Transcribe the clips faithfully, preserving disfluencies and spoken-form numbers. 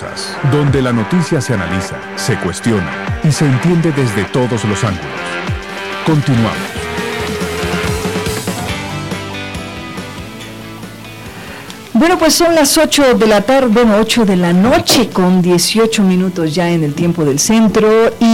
Voces, donde la noticia se analiza, se cuestiona y se entiende desde todos los ángulos. Continuamos. Bueno, pues son las ocho de la tarde, bueno, ocho de la noche con dieciocho minutos ya en el tiempo del centro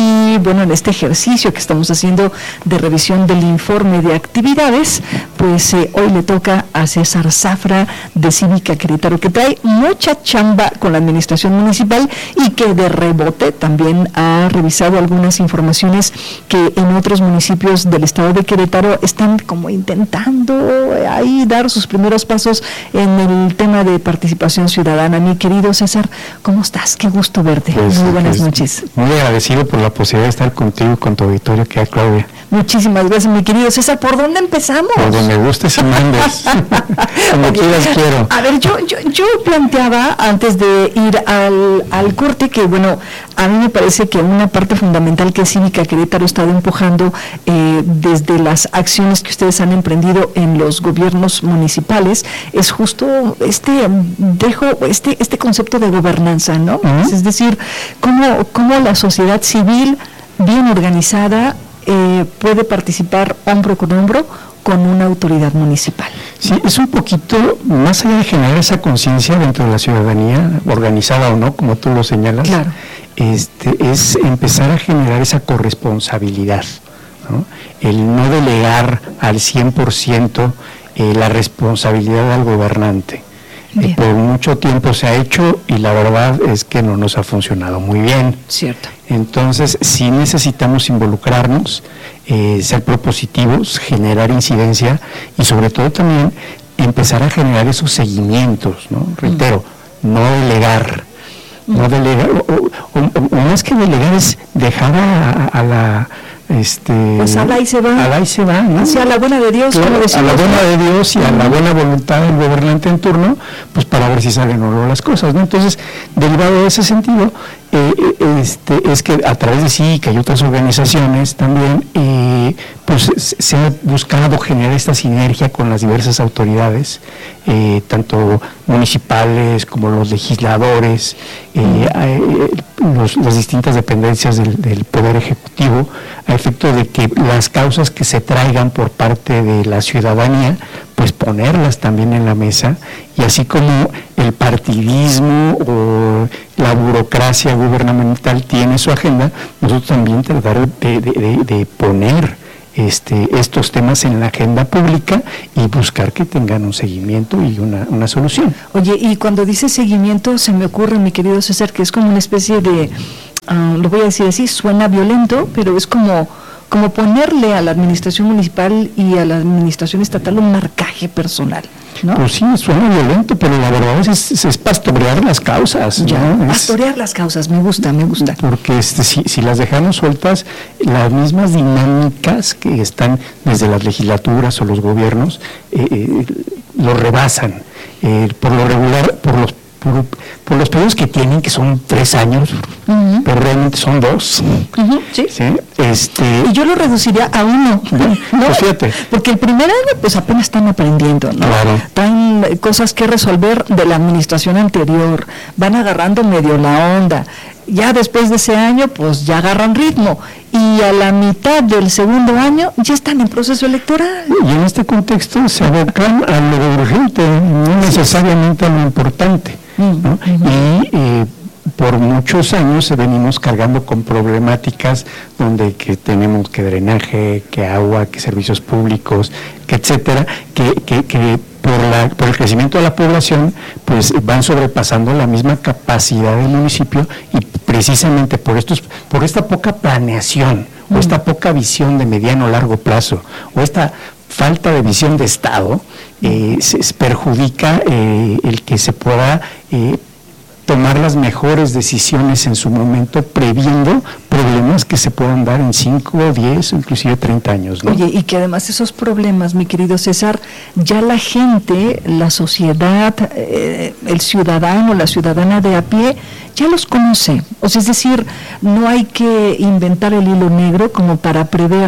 y bueno, en este ejercicio que estamos haciendo de revisión del informe de actividades, pues eh, hoy le toca a César Zafra de Cívica Querétaro, que trae mucha chamba con la administración municipal y que de rebote también ha revisado algunas informaciones que en otros municipios del estado de Querétaro están como intentando ahí dar sus primeros pasos en el tema de participación ciudadana. Mi querido César, ¿cómo estás? Qué gusto verte. Pues, muy buenas pues, noches. Muy agradecido por la posibilidad de estar contigo y con tu auditorio, que hay, Claudia. Muchísimas gracias, mi querido César. ¿Por dónde empezamos? Por donde gustes y mandes. Como quieras, quiero. A ver, yo, yo, yo planteaba, antes de ir al, al corte, que bueno, a mí me parece que una parte fundamental que Cívica Querétaro ha estado empujando eh, desde las acciones que ustedes han emprendido en los gobiernos municipales es justo este dejo este este concepto de gobernanza, ¿no? Uh-huh. Es decir, cómo, cómo la sociedad civil bien organizada eh, puede participar hombro con hombro con una autoridad municipal. Sí, es un poquito, más allá de generar esa conciencia dentro de la ciudadanía, organizada o no, como tú lo señalas, claro. este, es empezar a generar esa corresponsabilidad, ¿no? El no delegar al cien por ciento eh, la responsabilidad al gobernante. Eh, por mucho tiempo se ha hecho y la verdad es que no nos ha funcionado muy bien. Cierto. Entonces, sí necesitamos involucrarnos, eh, ser propositivos, generar incidencia y sobre todo también empezar a generar esos seguimientos, ¿no? Reitero, mm. no delegar, mm. no delegar, o, o, o, o más que delegar es dejar a, a la... Este, pues a la y se va, a la y se va, ¿no? Hacia la buena de Dios, claro, a la buena de Dios y a la buena voluntad del gobernante en turno, pues para ver si salen o no las cosas, ¿no? Entonces, derivado de ese sentido, eh, este, es que a través de Cívica y otras organizaciones también, eh, pues se ha buscado generar esta sinergia con las diversas autoridades, eh, tanto municipales como los legisladores, eh, eh, los, las distintas dependencias del, del Poder Ejecutivo, a efecto de que las causas que se traigan por parte de la ciudadanía, pues ponerlas también en la mesa, y así como el partidismo o la burocracia gubernamental tiene su agenda, nosotros también tratar de, de, de, de poner Este, estos temas en la agenda pública y buscar que tengan un seguimiento y una, una solución. Oye, y cuando dice seguimiento, se me ocurre, mi querido César, que es como una especie de, uh, lo voy a decir así, suena violento, pero es como, como ponerle a la administración municipal y a la administración estatal un marcaje personal, ¿no? Pues sí, suena violento, pero la verdad es, es, es pastorear las causas, ya, ¿no? Pastorear es, las causas, me gusta, me gusta. Porque este, si, si las dejamos sueltas, las mismas dinámicas que están desde las legislaturas o los gobiernos, eh, eh, lo rebasan. Eh, por lo regular, por los Por, por los periodos que tienen, que son tres años, uh-huh. pero realmente son dos. Uh-huh, ¿sí? ¿Sí? Este, y yo lo reduciría a uno. ¿no? ¿no? Pues fíjate. Porque el primer año, pues apenas están aprendiendo, ¿no? Claro. Traen cosas que resolver de la administración anterior, van agarrando medio la onda. Ya después de ese año, pues ya agarran ritmo. Y a la mitad del segundo año, ya están en proceso electoral. Y en este contexto se abocan a lo urgente, no necesariamente a lo importante, ¿no? Uh-huh. Y eh, por muchos años venimos cargando con problemáticas donde que tenemos que drenaje, que agua, que servicios públicos, que etcétera, que, que, que por, la, por el crecimiento de la población pues van sobrepasando la misma capacidad del municipio, y precisamente por estos, por esta poca planeación, mm. o esta poca visión de mediano o largo plazo, o esta falta de visión de Estado, eh, se, se perjudica eh, el que se pueda eh, tomar las mejores decisiones en su momento, previendo problemas que se puedan dar en cinco, diez o inclusive treinta años, ¿no? Oye, y que además esos problemas, mi querido César, ya la gente, la sociedad, eh, el ciudadano, la ciudadana de a pie, ya los conoce. O sea, es decir, no hay que inventar el hilo negro como para prever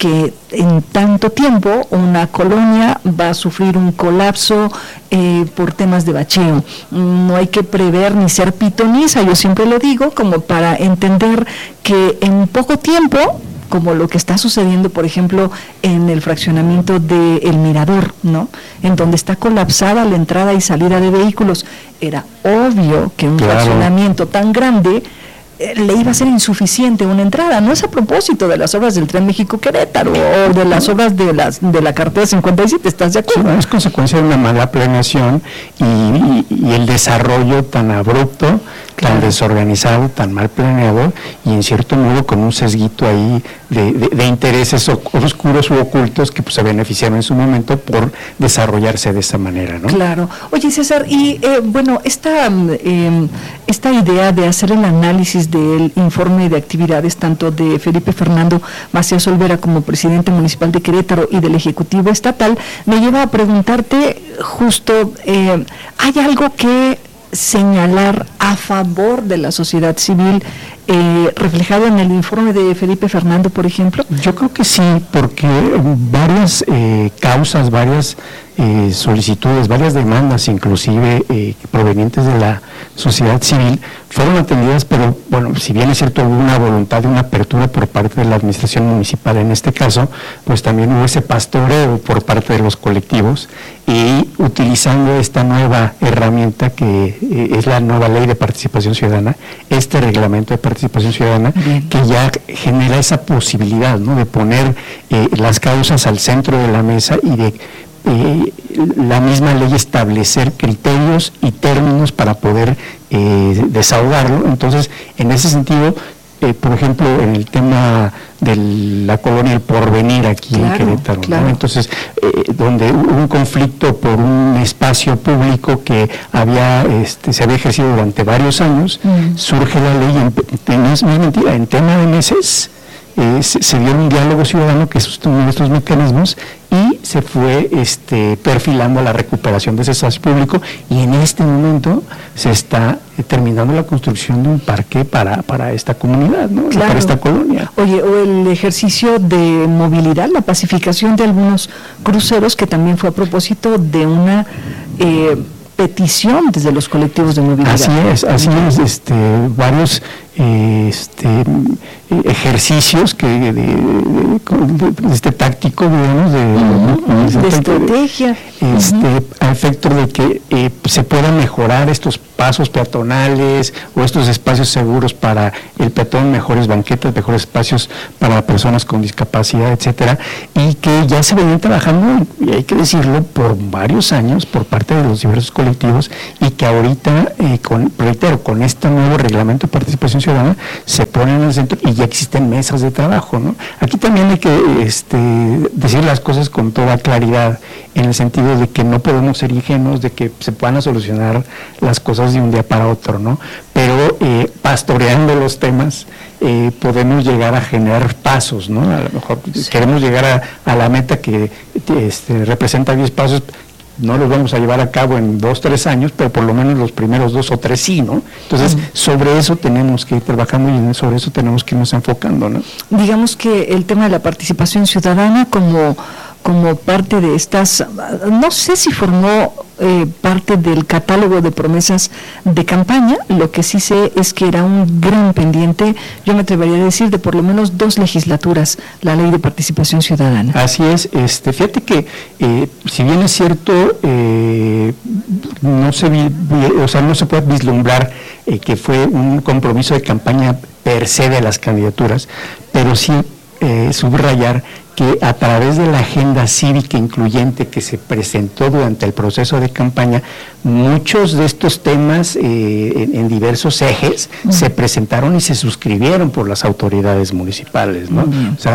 que en tanto tiempo una colonia va a sufrir un colapso eh, por temas de bacheo. No hay que prever ni ser pitoniza, yo siempre lo digo, como para entender que en poco tiempo, como lo que está sucediendo, por ejemplo, en el fraccionamiento de El Mirador, ¿no? En donde está colapsada la entrada y salida de vehículos. Era obvio que un claro. fraccionamiento tan grande le iba a ser insuficiente una entrada. No es a propósito de las obras del Tren México-Querétaro o de las obras de las de la carretera cincuenta y siete, ¿estás de acuerdo? Sí, no, es consecuencia de una mala planeación y, y, y el desarrollo tan abrupto, claro. tan desorganizado, tan mal planeado y en cierto modo con un sesguito ahí de, de, de intereses oscuros u ocultos que pues, se beneficiaron en su momento por desarrollarse de esa manera, ¿no? Claro. Oye, César, y eh, bueno, esta, eh, esta idea de hacer el análisis del informe de actividades tanto de Felipe Fernando Macías Olvera como presidente municipal de Querétaro y del Ejecutivo Estatal, me lleva a preguntarte justo, eh, ¿hay algo que señalar a favor de la sociedad civil eh, reflejado en el informe de Felipe Fernando, por ejemplo? Yo creo que sí, porque varias eh, causas, varias eh, solicitudes, varias demandas, inclusive eh, provenientes de la sociedad civil, fueron atendidas, pero bueno, si bien es cierto hubo una voluntad de una apertura por parte de la administración municipal en este caso, pues también hubo ese pastoreo por parte de los colectivos y utilizando esta nueva herramienta que eh, es la nueva ley de participación ciudadana, este reglamento de participación ciudadana, bien. Que ya genera esa posibilidad, ¿no?, de poner eh, las causas al centro de la mesa y de Eh, la misma ley establecer criterios y términos para poder eh, desahogarlo. Entonces, en ese sentido, eh, por ejemplo, en el tema de la colonia El Porvenir aquí claro, en Querétaro, claro. ¿no? Entonces, eh, donde hubo un conflicto por un espacio público que había este, se había ejercido durante varios años, mm. surge la ley, en, en, no es mentira, en tema de meses, Eh, se, se dio un diálogo ciudadano que sostuvo estos mecanismos y se fue este, perfilando la recuperación de ese espacio público y en este momento se está eh, terminando la construcción de un parque para, para esta comunidad, ¿no? Claro. Para esta colonia. Oye, o el ejercicio de movilidad, la pacificación de algunos cruceros que también fue a propósito de una eh, petición desde los colectivos de movilidad. Así es, así es, este, varios eh, este, ejercicios que de, de, de, de este táctico, digamos, de, uh-huh. de, de estrategia, este, uh-huh. a efecto de que eh, se puedan mejorar estos pasos peatonales o estos espacios seguros para el peatón, mejores banquetas, mejores espacios para personas con discapacidad, etcétera, y que ya se venían trabajando, y hay que decirlo, por varios años por parte de los diversos colectivos y que ahorita, eh, con, reitero, con este nuevo reglamento de participación ciudadana se ponen en el centro y ya existen mesas de trabajo, ¿no? Aquí también hay que este, decir las cosas con toda claridad, en el sentido de que no podemos ser ingenuos de que se puedan solucionar las cosas de un día para otro, ¿no? Pero eh, pastoreando los temas eh, podemos llegar a generar pasos, ¿no? A lo mejor sí. queremos llegar a, a la meta que este, representa diez pasos, no los vamos a llevar a cabo en dos, tres años, pero por lo menos los primeros dos o tres sí, ¿no? Entonces, uh-huh. sobre eso tenemos que ir trabajando y sobre eso tenemos que irnos enfocando, ¿no? Digamos que el tema de la participación ciudadana como, como parte de estas, no sé si formó eh, parte del catálogo de promesas de campaña, lo que sí sé es que era un gran pendiente, yo me atrevería a decir, de por lo menos dos legislaturas, la ley de participación ciudadana. Así es, este, fíjate que eh, si bien es cierto, eh, no se vi, o sea, no se puede vislumbrar eh, que fue un compromiso de campaña per se de las candidaturas, pero sí eh, subrayar que a través de la agenda cívica incluyente que se presentó durante el proceso de campaña, muchos de estos temas eh, en, en diversos ejes uh-huh. se presentaron y se suscribieron por las autoridades municipales, ¿no? Uh-huh. O sea,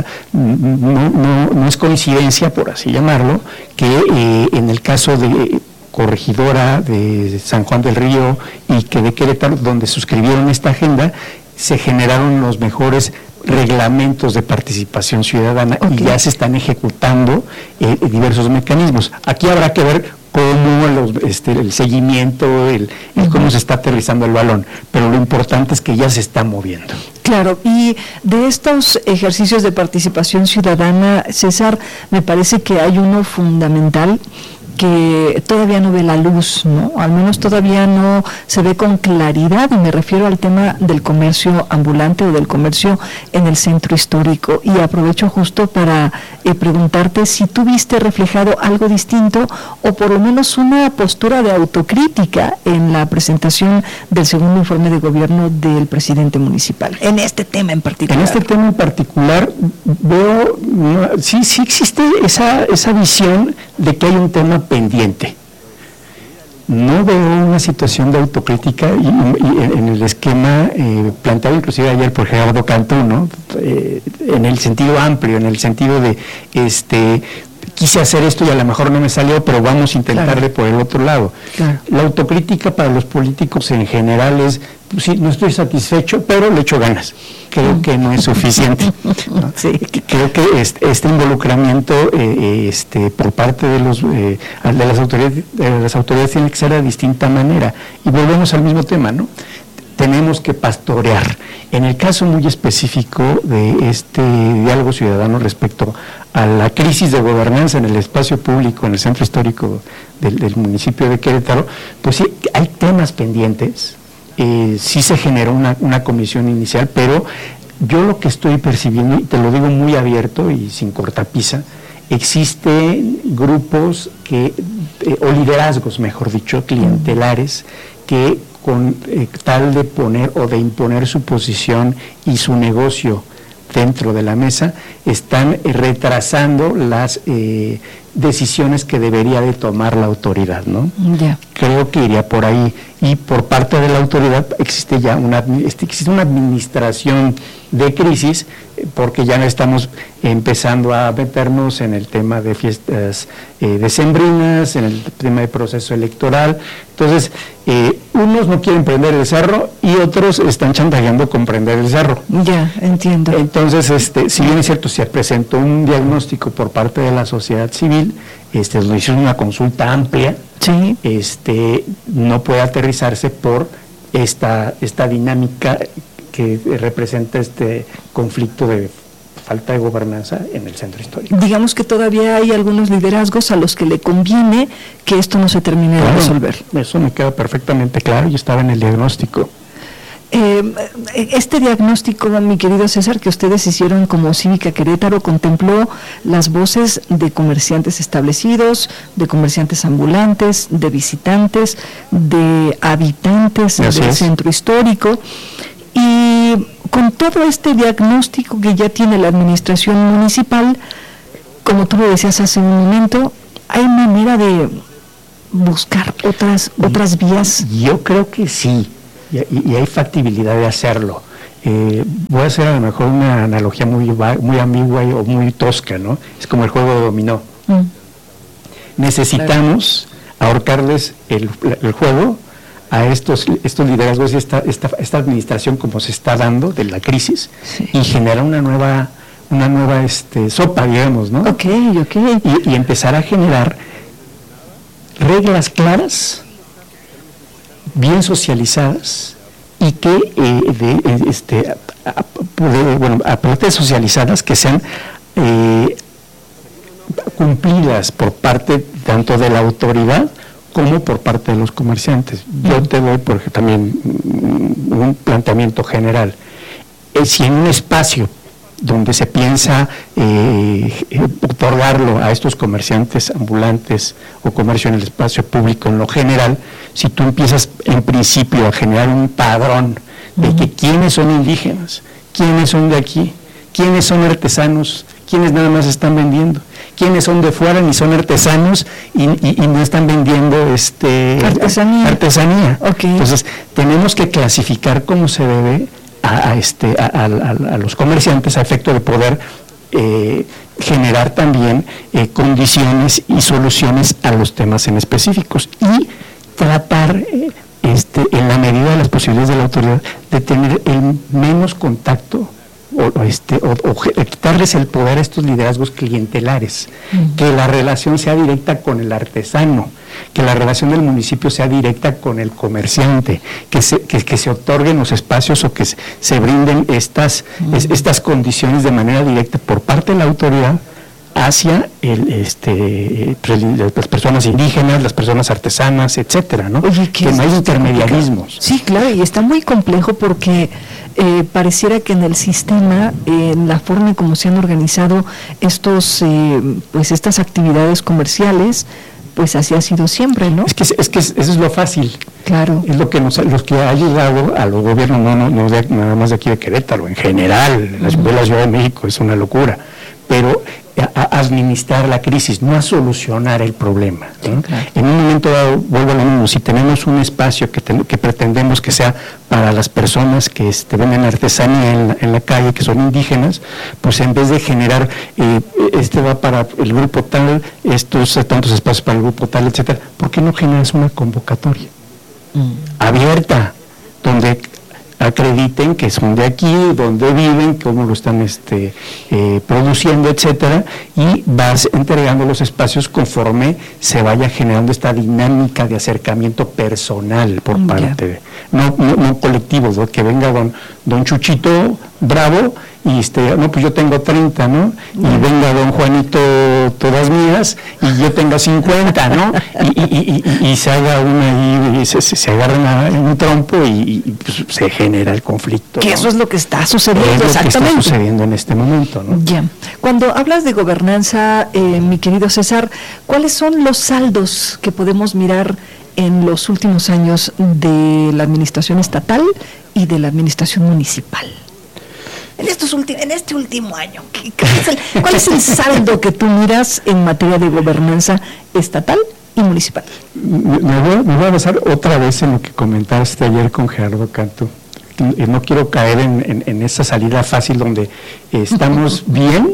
no, no, no es coincidencia, por así llamarlo, que eh, en el caso de Corregidora de San Juan del Río y que de Querétaro, donde suscribieron esta agenda, se generaron los mejores reglamentos de participación ciudadana okay. y ya se están ejecutando eh, diversos mecanismos. Aquí habrá que ver cómo los, este, el seguimiento, el, el uh-huh. cómo se está aterrizando el balón, pero lo importante es que ya se está moviendo. Claro, y de estos ejercicios de participación ciudadana, César, me parece que hay uno fundamental que todavía no ve la luz, ¿no? Al menos todavía no se ve con claridad, y me refiero al tema del comercio ambulante o del comercio en el centro histórico. Y aprovecho justo para eh, preguntarte si tú viste reflejado algo distinto o por lo menos una postura de autocrítica en la presentación del segundo informe de gobierno del presidente municipal, en este tema en particular. En este tema en particular veo, no, sí, sí existe esa, esa visión de que hay un tema pendiente. No veo una situación de autocrítica y, y en el esquema eh, planteado inclusive ayer por Gerardo Cantú, ¿no? Eh, en el sentido amplio, en el sentido de este quise hacer esto y a lo mejor no me salió, pero vamos a intentarle claro. por el otro lado. Claro. La autocrítica para los políticos en general es, pues, sí, no estoy satisfecho, pero le echo ganas. Creo que no es suficiente. ¿no? Sí. Creo que este, este involucramiento eh, este, por parte de los eh, de las autoridades, de las autoridades tiene que ser de distinta manera. Y volvemos al mismo tema, ¿no? Tenemos que pastorear. En el caso muy específico de este diálogo ciudadano respecto a la crisis de gobernanza en el espacio público, en el centro histórico del, del municipio de Querétaro, pues sí, hay temas pendientes, eh, sí se generó una, una comisión inicial, pero yo lo que estoy percibiendo, y te lo digo muy abierto y sin cortapisa, existen grupos que, eh, o liderazgos, mejor dicho, clientelares, que con eh, tal de poner o de imponer su posición y su negocio dentro de la mesa, están eh, retrasando las eh, decisiones que debería de tomar la autoridad, ¿no? Yeah. Creo que iría por ahí, y por parte de la autoridad existe ya una, existe una administración de crisis, porque ya estamos empezando a meternos en el tema de fiestas eh, decembrinas, en el tema de proceso electoral. Entonces, eh, unos no quieren prender el cerro y otros están chantajeando con prender el cerro. Ya, entiendo. Entonces, este, si bien es cierto, se presentó un diagnóstico por parte de la sociedad civil, este, nos hicieron una consulta amplia, sí. este, no puede aterrizarse por esta, esta dinámica que representa este conflicto de falta de gobernanza en el centro histórico. Digamos que todavía hay algunos liderazgos a los que le conviene que esto no se termine claro, de resolver. Eso me queda perfectamente claro y estaba en el diagnóstico. Eh, este diagnóstico, mi querido César, que ustedes hicieron como Cívica Querétaro, contempló las voces de comerciantes establecidos, de comerciantes ambulantes, de visitantes, de habitantes Así del es. centro histórico. Y con todo este diagnóstico que ya tiene la administración municipal, como tú lo decías hace un momento, ¿hay manera de buscar otras otras vías? Yo creo que sí, y, y hay factibilidad de hacerlo. Eh, voy a hacer a lo mejor una analogía muy, muy ambigua o muy tosca, ¿no? Es como el juego de dominó. Mm. Necesitamos claro. ahorcarles el, el juego a estos estos liderazgos y esta, esta esta administración como se está dando de la crisis sí. y generar una nueva una nueva este sopa, digamos, ¿no? Okay, okay. Y, y empezar a generar reglas claras, bien socializadas y que eh, de, este a, a, bueno aparte de socializadas que sean eh, cumplidas por parte tanto de la autoridad como por parte de los comerciantes. Yo te doy porque también un planteamiento general. Eh, si en un espacio donde se piensa eh, otorgarlo a estos comerciantes ambulantes o comercio en el espacio público en lo general, si tú empiezas en principio a generar un padrón de que quiénes son indígenas, quiénes son de aquí, quiénes son artesanos, quiénes nada más están vendiendo, quiénes son de fuera ni son artesanos y, y, y no están vendiendo este artesanía. artesanía. Okay. Entonces, tenemos que clasificar como se debe a, a, este, a, a, a los comerciantes a efecto de poder eh, generar también eh, condiciones y soluciones a los temas en específicos y tratar eh, este, en la medida de las posibilidades de la autoridad de tener el menos contacto o, o, este, o, o quitarles el poder a estos liderazgos clientelares, uh-huh. que la relación sea directa con el artesano, que la relación del municipio sea directa con el comerciante, que se, que, que se otorguen los espacios o que se, se brinden estas, uh-huh. es, estas condiciones de manera directa por parte de la autoridad hacia el, este, las personas indígenas, las personas artesanas, etcétera, ¿no? Oye, que no hay intermediarismos. Sí, claro, y está muy complejo porque eh, pareciera que en el sistema, eh, en la forma en cómo se han organizado estos, eh, pues estas actividades comerciales, pues así ha sido siempre, ¿no? Es que, es que eso es lo fácil. Claro. Es lo que nos, los que ha ayudado a los gobiernos, no, no, no de, nada más de aquí de Querétaro, en general, la, uh-huh. la Ciudad de México es una locura, pero a, a administrar la crisis, no a solucionar el problema, ¿no? Claro. En un momento dado, vuelvo a lo mismo, si tenemos un espacio que, ten, que pretendemos que sea para las personas que este, venden artesanía en la, en la calle, que son indígenas, pues en vez de generar, eh, este va para el grupo tal, estos tantos espacios para el grupo tal, etcétera, ¿por qué no generas una convocatoria mm. abierta, donde acrediten que son de aquí, dónde viven, cómo lo están este, eh, produciendo, etcétera, y vas entregando los espacios conforme se vaya generando esta dinámica de acercamiento personal por yeah. parte de, no, no, no colectivo, ¿no? Que venga don, don Chuchito Bravo y este, no, pues yo tengo treinta, ¿no? Y yeah. venga don Juanito todas mías y yo tengo cincuenta, ¿no? Y, y, y, y, y se haga una y, y se, se agarran en un trompo y, y pues, se genera el conflicto. Que ¿no? eso es lo que está sucediendo, es lo exactamente. que está sucediendo en este momento, ¿no? Ya. Cuando hablas de gobernanza, eh, mi querido César, ¿cuáles son los saldos que podemos mirar en los últimos años de la administración estatal y de la administración municipal? En, estos ulti- en este último año, ¿cuál es, el, ¿cuál es el saldo que tú miras en materia de gobernanza estatal y municipal? Me, me, voy, me voy a basar otra vez en lo que comentaste ayer con Gerardo Canto. No quiero caer en, en, en esa salida fácil donde estamos bien,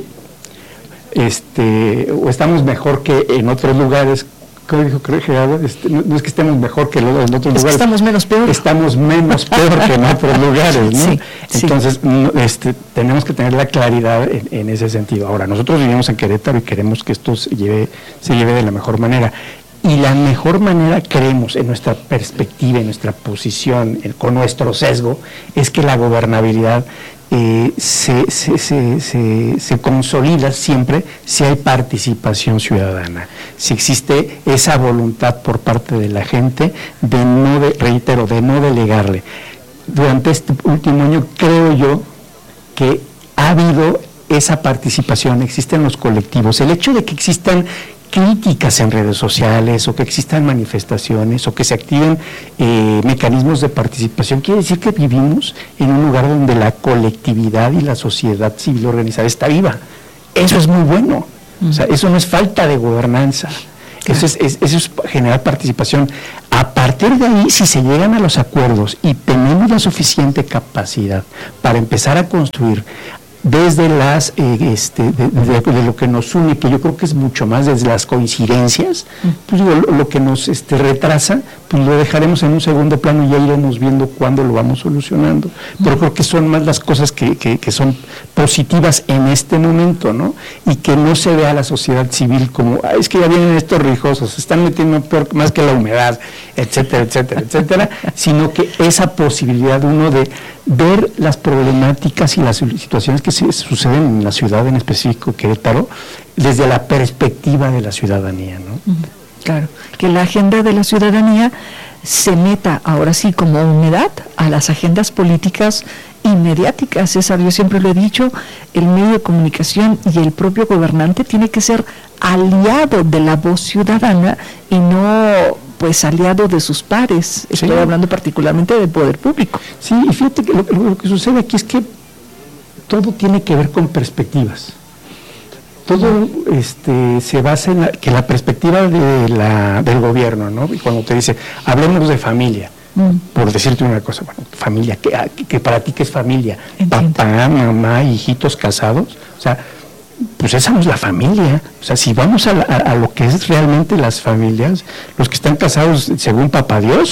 este, o estamos mejor que en otros lugares. ¿Cómo dijo Gerardo? Este, no, no es que estemos mejor que en otros es lugares. Que estamos menos peor. Estamos menos peor que en otros lugares, ¿no? Sí, Entonces, sí. No, este, tenemos que tener la claridad en, en ese sentido. Ahora, nosotros vivimos en Querétaro y queremos que esto se lleve, se lleve de la mejor manera. Y la mejor manera, creemos, en nuestra perspectiva, en nuestra posición, en, con nuestro sesgo, es que la gobernabilidad eh, se, se, se, se, se consolida siempre si hay participación ciudadana, si existe esa voluntad por parte de la gente de no, de, reitero, de no delegarle. Durante este último año creo yo que ha habido esa participación, existen los colectivos. El hecho de que existan críticas en redes sociales o que existan manifestaciones o que se activen eh, mecanismos de participación, quiere decir que vivimos en un lugar donde la colectividad y la sociedad civil organizada está viva. Eso es muy bueno. O sea, eso no es falta de gobernanza. Eso es, es, eso es generar participación. A partir de ahí, si se llegan a los acuerdos y tenemos la suficiente capacidad para empezar a construir desde las eh, este de, de, de lo que nos une, que yo creo que es mucho más desde las coincidencias, pues digo, lo, lo que nos este retrasa, pues lo dejaremos en un segundo plano y ya iremos viendo cuándo lo vamos solucionando. Pero creo que son más las cosas que, que, que son positivas en este momento, ¿no? Y que no se vea a la sociedad civil como, ah, es que ya vienen estos rijosos, se están metiendo peor, más que la humedad, etcétera, etcétera, etcétera, sino que esa posibilidad uno de ver las problemáticas y las situaciones que se suceden en la ciudad, en específico Querétaro, desde la perspectiva de la ciudadanía, ¿no? Claro, que la agenda de la ciudadanía se meta ahora sí como humedad a las agendas políticas y mediáticas. César, yo siempre lo he dicho, el medio de comunicación y el propio gobernante tiene que ser aliado de la voz ciudadana y no pues aliado de sus pares. Estoy sí. hablando particularmente del poder público. Sí, y fíjate que lo, lo que sucede aquí es que todo tiene que ver con perspectivas. Todo este, se basa en la, que la perspectiva de la, del gobierno, ¿no? Y cuando te dice, hablemos de familia, mm. por decirte una cosa, bueno, familia, que, que para ti ¿qué es familia? Entiendo. Papá, mamá, hijitos casados, o sea, pues esa no es la familia. O sea, si vamos a, la, a, a lo que es realmente las familias, los que están casados según Papá Dios,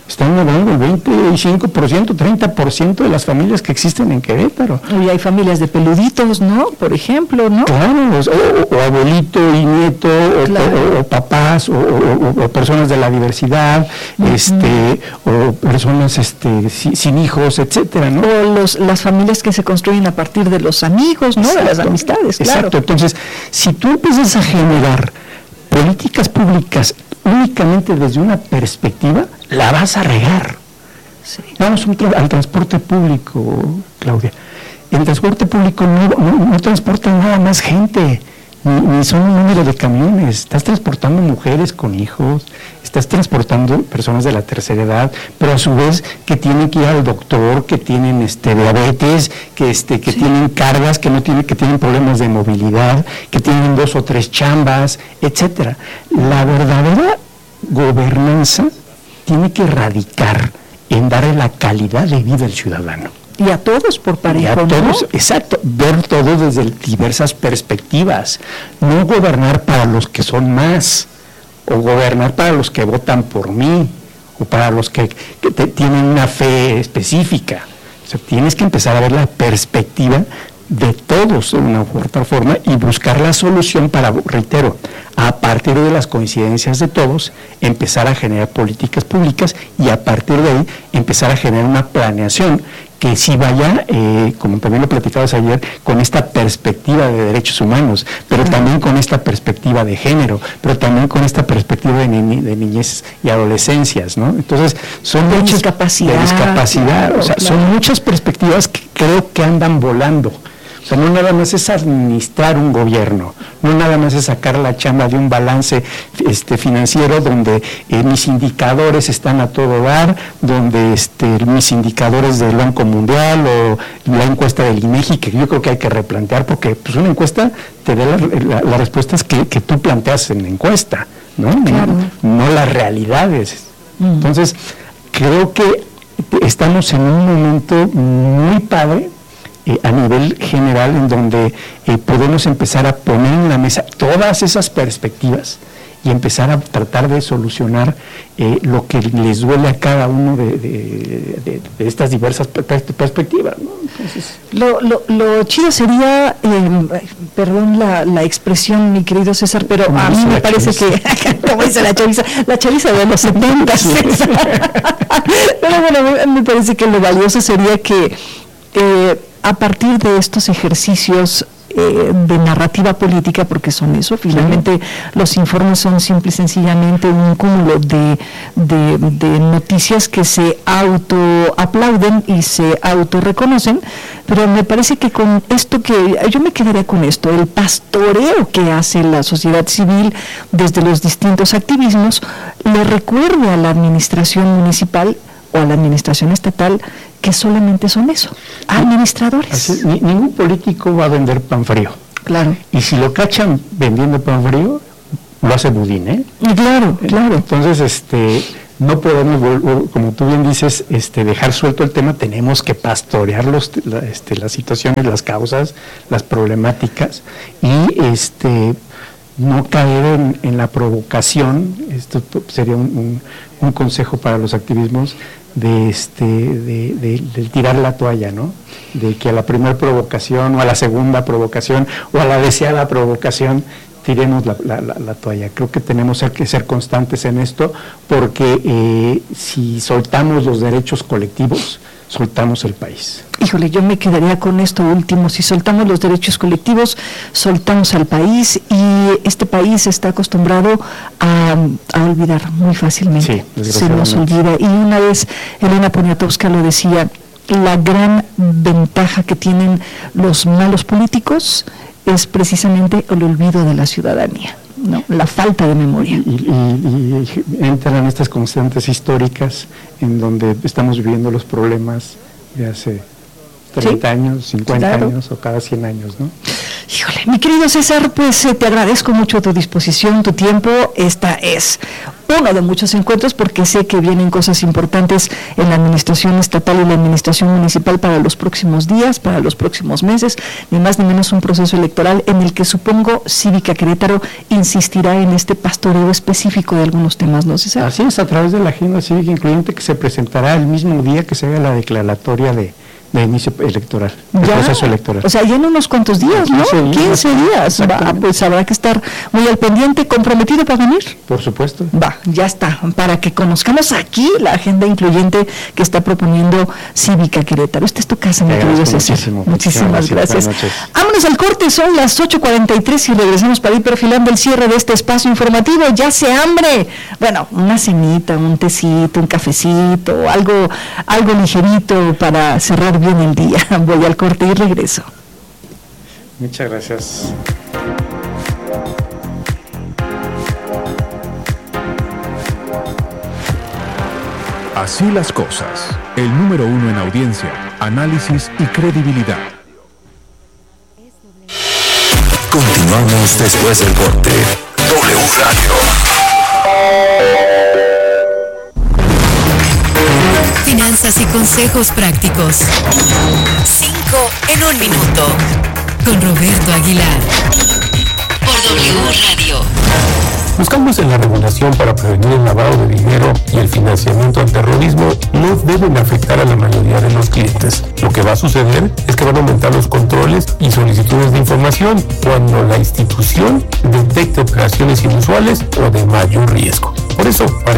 están hablando del veinticinco por ciento, treinta por ciento de las familias que existen en Querétaro. Y hay familias de peluditos, ¿no? Por ejemplo, ¿no? Claro, o, o abuelito y nieto, o, claro. o, o papás, o, o, o personas de la diversidad, uh-huh. este, o personas este, sin, sin hijos, etcétera, ¿no? O los, las familias que se construyen a partir de los amigos, ¿no? Exacto. De las amistades, claro. Exacto, entonces, si tú empiezas a generar políticas públicas únicamente desde una perspectiva, la vas a regar. Sí. Vamos un tra- al transporte público, Claudia. El transporte público no, no, no transporta nada más gente, ni, ni son un número de camiones. Estás transportando mujeres con hijos, estás transportando personas de la tercera edad, pero a su vez que tienen que ir al doctor, que tienen este diabetes, que este que sí. tienen cargas, que no tienen, que tienen problemas de movilidad, que tienen dos o tres chambas, etcétera. La verdadera gobernanza tiene que radicar en darle la calidad de vida al ciudadano. Y a todos por parejo, y a ¿no? todos, exacto, ver todo desde diversas perspectivas, no gobernar para los que son más, o gobernar para los que votan por mí, o para los que, que te, tienen una fe específica. O sea, tienes que empezar a ver la perspectiva de todos de una u otra forma y buscar la solución para, reitero, a partir de las coincidencias de todos, empezar a generar políticas públicas y a partir de ahí empezar a generar una planeación que sí vaya, eh, como también lo platicabas ayer, con esta perspectiva de derechos humanos, pero uh-huh. también con esta perspectiva de género, pero también con esta perspectiva de, ni- de niñez y adolescencias, ¿no? Entonces, son de muchas discapacidad, de discapacidad, claro, o sea, claro. son muchas perspectivas que creo que andan volando. O sea, no nada más es administrar un gobierno, no nada más es sacar la chamba de un balance este, financiero donde eh, mis indicadores están a todo dar, donde este, mis indicadores del Banco Mundial o la encuesta del INEGI, que yo creo que hay que replantear, porque pues, una encuesta te da las la, la respuestas que, que tú planteas en la encuesta, ¿no? Claro. No, no las realidades. Mm. Entonces, creo que estamos en un momento muy padre, Eh, a nivel general, en donde eh, podemos empezar a poner en la mesa todas esas perspectivas y empezar a tratar de solucionar eh, lo que les duele a cada uno de, de, de, de estas diversas per- perspectivas, ¿no? Entonces, lo, lo, lo chido sería, eh, perdón la, la expresión, mi querido César, pero a mí me parece chaviza. que, como dice la chaviza, la chaviza de los setenta, sí. Pero bueno, me, me parece que lo valioso sería que eh, a partir de estos ejercicios eh, de narrativa política, porque son eso, finalmente sí. Los informes son simple y sencillamente un cúmulo de, de, de noticias que se autoaplauden y se autorreconocen, pero me parece que con esto que, yo me quedaría con esto, el pastoreo que hace la sociedad civil desde los distintos activismos, le recuerde a la administración municipal o a la administración estatal que solamente son eso, administradores. Así, ni, ningún político va a vender pan frío. Claro. Y si lo cachan vendiendo pan frío, lo hace budín, ¿eh? Claro, claro. Entonces, este, no podemos, como tú bien dices, este, dejar suelto el tema, tenemos que pastorear los, la, este, las situaciones, las causas, las problemáticas y este no caer en, en la provocación. Esto sería un, un, un consejo para los activismos, de este de, de, de tirar la toalla, ¿no? De que a la primera provocación o a la segunda provocación o a la deseada provocación tiremos la, la, la, la toalla. Creo que tenemos que ser constantes en esto, porque eh, si soltamos los derechos colectivos, soltamos el país. Híjole, yo me quedaría con esto último. Si soltamos los derechos colectivos, soltamos al país, y este país está acostumbrado a, a olvidar muy fácilmente. Sí, se nos olvida. Y una vez Elena Poniatowska lo decía, la gran ventaja que tienen los malos políticos es precisamente el olvido de la ciudadanía, ¿no? La falta de memoria. Y, y, y entran estas constantes históricas en donde estamos viviendo los problemas de hace treinta ¿Sí? años, cincuenta claro. años o cada cien años, ¿no? Híjole, mi querido César, pues eh, te agradezco mucho tu disposición, tu tiempo. Esta es uno de muchos encuentros porque sé que vienen cosas importantes en la administración estatal y la administración municipal para los próximos días, para los próximos meses, ni más ni menos un proceso electoral en el que supongo Cívica Querétaro insistirá en este pastoreo específico de algunos temas, ¿no, César? Así es, a través de la agenda cívica incluyente que se presentará el mismo día que se haga la declaratoria de de inicio electoral, de ya, proceso electoral. O sea, ya en unos cuantos días, ¿no? quince días. quince días. Va, pues habrá que estar muy al pendiente, comprometido para venir. Por supuesto. Va, ya está, para que conozcamos aquí la agenda incluyente que está proponiendo Cívica Querétaro. Esta es tu casa, mi querido César. Muchísimo, Muchísimas gracias. gracias. Vámonos al corte, son las ocho cuarenta y tres y regresamos para ir perfilando el cierre de este espacio informativo. Ya se hambre. Bueno, una cenita, un tecito, un cafecito, algo, algo ligerito para cerrar bien el día. Voy al corte y regreso. Muchas gracias. Así las cosas. El número uno en audiencia, análisis y credibilidad. Continuamos después del corte. W Radio. Finanzas y consejos prácticos. Cinco en un minuto. Con Roberto Aguilar. Por W Radio. Los cambios en la regulación para prevenir el lavado de dinero y el financiamiento al terrorismo no deben afectar a la mayoría de los clientes. Lo que va a suceder es que van a aumentar los controles y solicitudes de información cuando la institución detecte operaciones inusuales o de mayor riesgo. Por eso, para